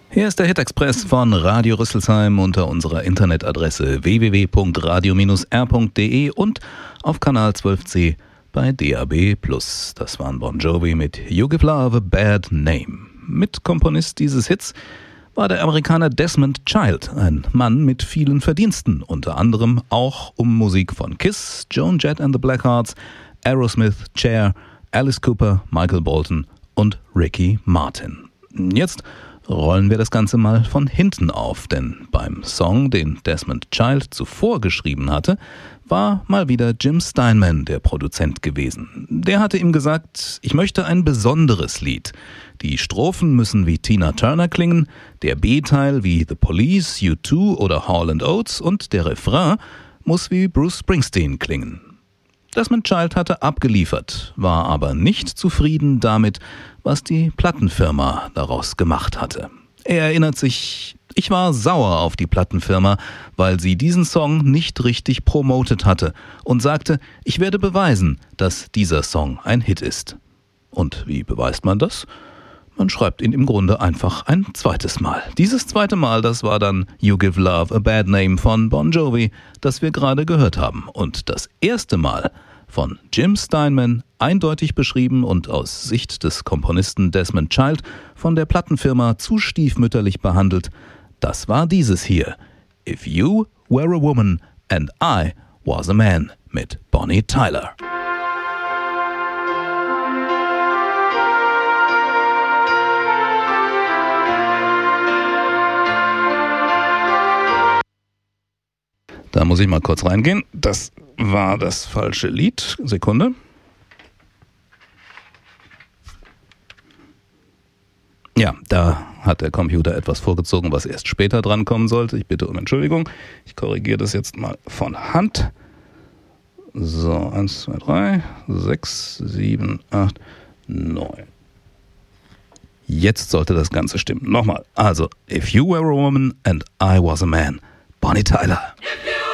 Hier ist der Hit-Express von Radio Rüsselsheim unter unserer Internetadresse www.radio-r.de und auf Kanal 12C bei DAB+. Das waren Bon Jovi mit You Give Love a Bad Name. Mitkomponist dieses Hits war der Amerikaner Desmond Child, ein Mann mit vielen Verdiensten, unter anderem auch um Musik von Kiss, Joan Jett and the Blackhearts, Aerosmith, Cher, Alice Cooper, Michael Bolton und Ricky Martin. Jetzt rollen wir das Ganze mal von hinten auf, denn beim Song, den Desmond Child zuvor geschrieben hatte, war mal wieder Jim Steinman der Produzent gewesen. Der hatte ihm gesagt, ich möchte ein besonderes Lied. Die Strophen müssen wie Tina Turner klingen, der B-Teil wie The Police, U2 oder Hall & Oates und der Refrain muss wie Bruce Springsteen klingen. Desmond Child hatte abgeliefert, war aber nicht zufrieden damit, was die Plattenfirma daraus gemacht hatte. Er erinnert sich, ich war sauer auf die Plattenfirma, weil sie diesen Song nicht richtig promotet hatte und sagte, ich werde beweisen, dass dieser Song ein Hit ist. Und wie beweist man das? Man schreibt ihn im Grunde einfach ein zweites Mal. Dieses zweite Mal, das war dann You Give Love a Bad Name von Bon Jovi, das wir gerade gehört haben. Und das erste Mal von Jim Steinman, eindeutig beschrieben und aus Sicht des Komponisten Desmond Child von der Plattenfirma zu stiefmütterlich behandelt, das war dieses hier. If You Were a Woman and I Was a Man mit Bonnie Tyler. Da muss ich mal kurz reingehen. Das war das falsche Lied. Sekunde. Ja, da hat der Computer etwas vorgezogen, was erst später drankommen sollte. Ich bitte um Entschuldigung. Ich korrigiere das jetzt mal von Hand. So, 1, 2, 3, 6, 7, 8, 9. Jetzt sollte das Ganze stimmen. Nochmal. Also, If You Were a Woman and I Was a Man. Bonnie Tyler.